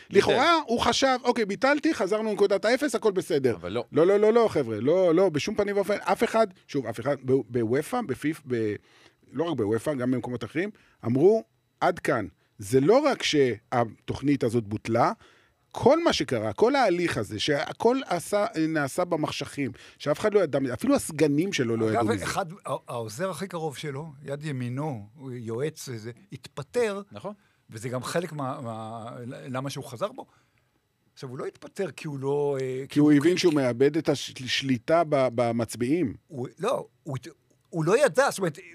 לכאורה הוא חשב, אוקיי, ביטלתי, חזרנו לנקודת האפס, הכל בסדר. אבל לא. לא, חבר'ה, לא, בשום פנים ואופן, אף אחד, בוופא, לא רק בוופא, גם במקומות אחרים, אמרו, עד כאן. זה לא רק שהתוכנית הזאת בוטלה, כל מה שקרה, כל ההליך הזה, שהכל נעשה במחשכים, שאף אחד לא ידע, אפילו הסגנים שלו לא ידעו מזה. אגב, העוזר הכי קרוב שלו, יד ימינו, הוא יועץ, התפטר, נכון. וזה גם חלק למה שהוא חזר בו. עכשיו, הוא לא התפטר כי הוא לא... כי הוא הבין שהוא מאבד את השליטה במצביעים. לא, הוא לא ידע, זאת אומרת,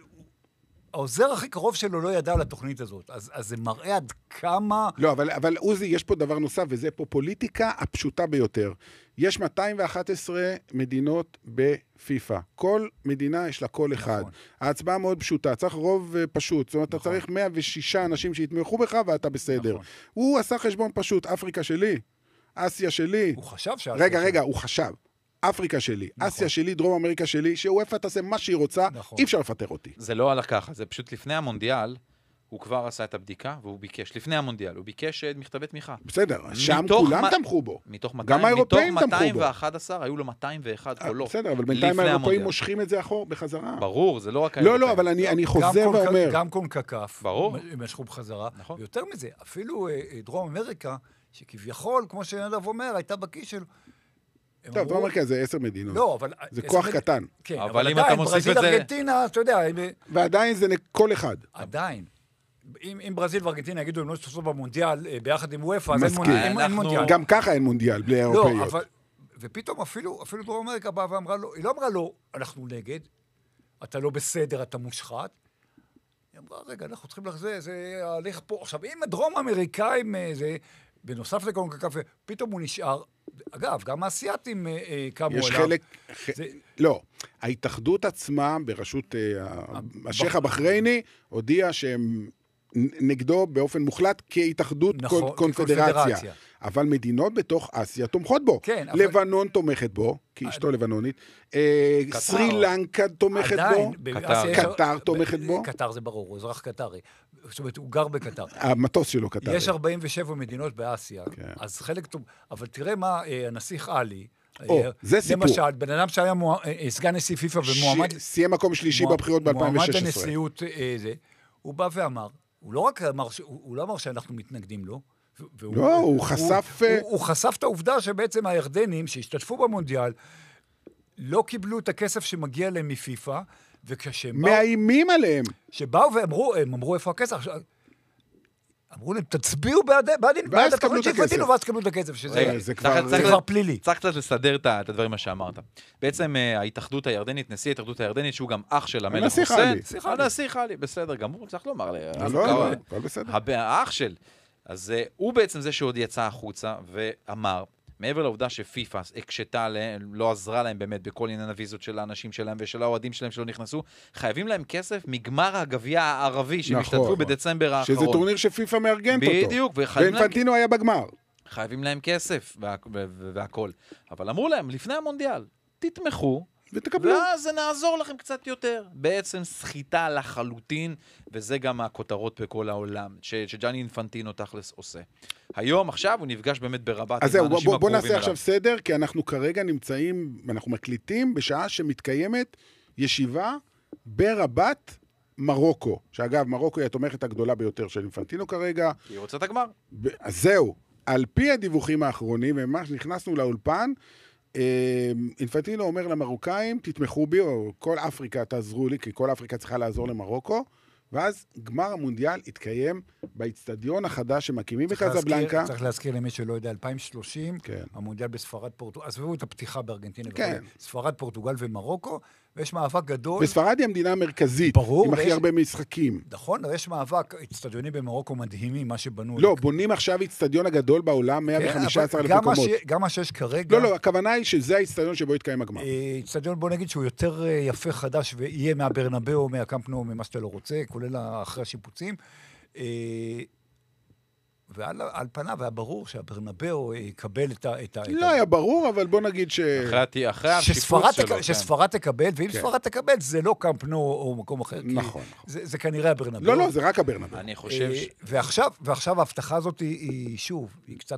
העוזר הכי קרוב שלו לא ידע על התוכנית הזאת, אז זה מראה עד כמה... לא, אבל עוזי, יש פה דבר נוסף, וזה פה פוליטיקה הפשוטה ביותר. יש 211 מדינות בפיפה. כל מדינה יש לה קול אחד. ההצבעה מאוד פשוטה, צריך רוב פשוט. זאת אומרת, אתה צריך 106 אנשים שיתמכו בך ואתה בסדר. הוא עשה חשבון פשוט, אפריקה שלי, אסיה שלי. הוא חשב רגע, הוא חשב. אפריקה שלי, אסיה שלי, דרום אמריקה שלי, שאופה תעשה מה שהיא רוצה, אי אפשר לפטר אותי. זה לא הלך ככה, זה פשוט לפני המונדיאל, הוא כבר עשה את הבדיקה, והוא ביקש, לפני המונדיאל, הוא ביקש מכתבי תמיכה. בסדר, שם כולם תמכו בו. גם האירופאים תמכו בו. מתוך 211, היו לו 202 קולות. בסדר, אבל בינתיים האירופאים מושכים את זה אחור בחזרה. ברור, זה לא רק האירופאים. לא, אבל אני חוזר ואומר. גם קונקקף. ברור. משכו בחזרה. ויותר מזה, אפילו דרום אמריקה, שכביכול, כמו שנדב אומר, הייתה בכיס שלו. טוב, דרום אמריקה זה 10 מדינות. לא, אבל... זה כוח קטן. כן, אבל אם אתה מוסיף את זה... ברזיל, ארגנטינה, אתה יודע... ועדיין זה כל אחד. עדיין. אם ברזיל וארגנטינה יגידו, הם לא ישתתפו במונדיאל ביחד עם וופא, אז אין מונדיאל. גם ככה אין מונדיאל, בלי האירופאיות. לא, אבל... ופתאום אפילו דרום אמריקה באה ואמרה לו, היא לא אמרה לו, אנחנו נגד, אתה לא בסדר, אתה מושחת. היא אמרה, רגע, אנחנו צריכים לחזור, זה הליך פה. עכשיו, אם הדרום אמריקאים, זה... בנוסף לקונקקף, פתאום הוא נשאר, אגב, גם האסייתים קמו אליו. יש חלק, לא, ההתאחדות עצמה בראשות השייח הבחרייני, הודיעה שהם נגדו באופן מוחלט כהתאחדות קונפדרציה. אבל מדינות בתוך אסיה תומכות בו. לבנון תומכת בו, כי אשתו לבנונית. סרי לנקה תומכת בו. קטר תומכת בו. קטר זה ברור, הוא אזרח קטרי. זאת אומרת, הוא גר בקטר. המטוס שלו קטרי. יש 47 מדינות באסיה, אז חלק טוב. אבל תראה מה הנסיך עלי, זה סיפור. למשל, בן אדם שהיה סגן נשיא פיפה ומועמד... סיים מקום שלישי בבחירות ב-2016. מועמד הנשיאות זה, הוא בא ואמר, הוא לא רק אמר, הוא לא אמר שאנחנו מתנגדים לו, לא, הוא חשף... הוא חשף את העובדה שבעצם הירדנים שהשתתפו במונדיאל לא קיבלו את הכסף שמגיע להם מפיפה, וכשהם באו... מאיימים עליהם. שבאו ואמרו, הם אמרו איפה הכסף? אמרו להם, תצביעו בעד התוכנית שהקבלנו, ואז תקבלו את הכסף, שזה כבר פלילי. צריך קצת לסדר את הדברים מה שאמרת. בעצם ההתאחדות הירדנית, נשיא ההתאחדות הירדנית, שהוא גם אח של המלך חוסיין. הנשיא חלי, בסדר גמור, צריך לומר. לא, בסדר. האח של. אז הוא בעצם זה שעוד יצא החוצה ואמר, מעבר לעובדה שפיפה הקשתה עליהם, לא עזרה להם באמת בכל עניין הוויזות של האנשים שלהם ושל האוהדים שלהם שלא נכנסו, חייבים להם כסף מגמר הגביע הערבי שמשתתפו בדצמבר האחרון. שזה טורניר שפיפה מארגנת אותו. בדיוק. ואינפנטינו היה בגמר. חייבים להם כסף והכל. אבל אמרו להם, לפני המונדיאל, תתמכו, ותקבלו. ואז זה נעזור לכם קצת יותר. בעצם סחיטה לחלוטין, וזה גם הכותרות בכל העולם, שג'אני אינפנטינו תכלס עושה. היום, עכשיו, הוא נפגש באמת ברבת עם האנשים הקרובים. בוא נעשה עכשיו סדר, כי אנחנו כרגע נמצאים, אנחנו מקליטים בשעה שמתקיימת ישיבה ברבת מרוקו. שאגב, מרוקו היא התומכת הגדולה ביותר של אינפנטינו כרגע. היא רוצה את הגמר. אז זהו. על פי הדיווחים האחרונים, ממש נכנסנו לאולפן, אינפנטינו אומר למרוקאים, תתמכו בי, או כל אפריקה תעזרו לי, כי כל אפריקה צריכה לעזור למרוקו, ואז גמר המונדיאל התקיים באצטדיון החדש שמקימים בקזבלנקה. צריך להזכיר למי שלא יודע, 2030, המונדיאל בספרד פורטוגל, עזבו את הפתיחה בארגנטינה, ספרד, פורטוגל ומרוקו, ויש מאבק גדול. וספרד היא המדינה המרכזית, עם הכי הרבה משחקים. נכון, יש מאבק, אצטדיונים במרוקו מדהימים, מה שבנו. לא, בונים עכשיו אצטדיון הגדול בעולם, 115,000 מקומות. גם מה שיש כרגע... לא, הכוונה היא שזה האצטדיון שבו יתקיים הגמר. אצטדיון, בוא נגיד שהוא יותר יפה חדש, ויהיה מהברנבאו, מהקמפ נו, ממה שאתה לא רוצה, כולל אחרי השיפוצים. ועל פניו היה ברור שהברנבאו יקבל את לא היה ברור, אבל בוא נגיד אחרי השיפוץ שלו. שספרד תקבל, ואם ספרד תקבל, זה לא קמפ נו או מקום אחר. נכון. זה כנראה הברנבאו. לא, זה רק הברנבאו. אני חושב ועכשיו ההבטחה הזאת היא שוב, היא קצת